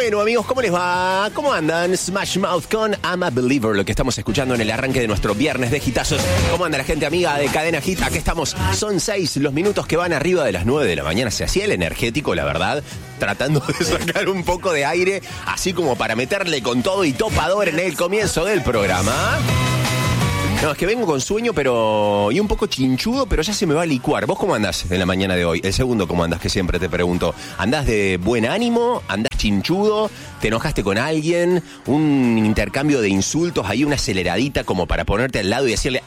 Bueno, amigos, ¿cómo les va? ¿Cómo andan? Smash Mouth con I'm a Believer, lo que estamos escuchando en el arranque de nuestro viernes de hitazos. ¿Cómo anda la gente amiga de Cadena Hit? Aquí estamos. Son 6 los minutos que van arriba de las 9 de la mañana. Se hacía el energético, la verdad, tratando de sacar un poco de aire, así como para meterle con todo y topador en el comienzo del programa. No, es que vengo con sueño, y un poco chinchudo, pero ya se me va a licuar. ¿Vos cómo andás en la mañana de hoy? El segundo, ¿cómo andás? Que siempre te pregunto. ¿Andás de buen ánimo? ¿Andás chinchudo? ¿Te enojaste con alguien? ¿Un intercambio de insultos? ¿Ahí una aceleradita como para ponerte al lado y decirle...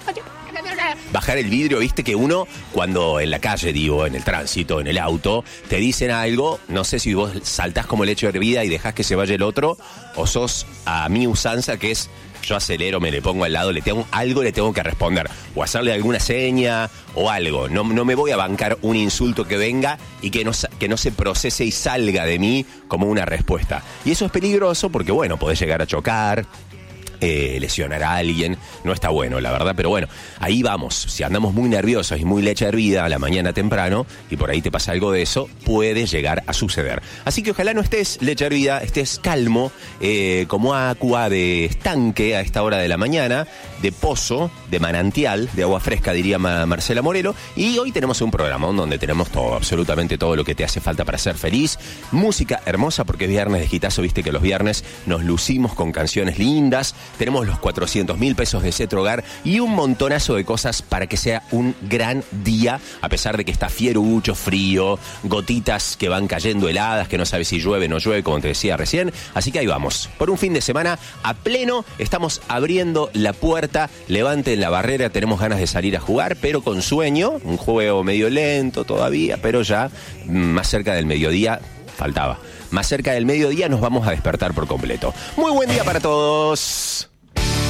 Bajar el vidrio, viste que uno, cuando en la calle, digo, en el tránsito, en el auto, te dicen algo, no sé si vos saltás como leche hervida y dejás que se vaya el otro, o sos a mi usanza, que es, yo acelero, me le pongo al lado, le tengo que responder, o hacerle alguna seña, o algo. No me voy a bancar un insulto que venga y que no se procese y salga de mí como una respuesta. Y eso es peligroso porque, bueno, podés llegar a chocar, lesionar a alguien, no está bueno, la verdad, pero bueno, ahí vamos. Si andamos muy nerviosos y muy leche hervida a la mañana temprano y por ahí te pasa algo de eso, puede llegar a suceder. Así que ojalá no estés leche hervida, estés calmo, como agua de estanque a esta hora de la mañana, de pozo, de manantial, de agua fresca, diría Marcela Morelo. Y hoy tenemos un programa donde tenemos todo, absolutamente todo lo que te hace falta para ser feliz. Música hermosa, porque es viernes de hitazo, viste que los viernes nos lucimos con canciones lindas. Tenemos los 400.000 pesos de Cetro Hogar y un montonazo de cosas para que sea un gran día, a pesar de que está fierucho, frío, gotitas que van cayendo heladas, que no sabes si llueve o no llueve, como te decía recién. Así que ahí vamos, por un fin de semana a pleno, estamos abriendo la puerta, levanten la barrera, tenemos ganas de salir a jugar, pero con sueño, un juego medio lento todavía, pero ya más cerca del mediodía, faltaba. Más cerca del mediodía nos vamos a despertar por completo. Muy buen día para todos.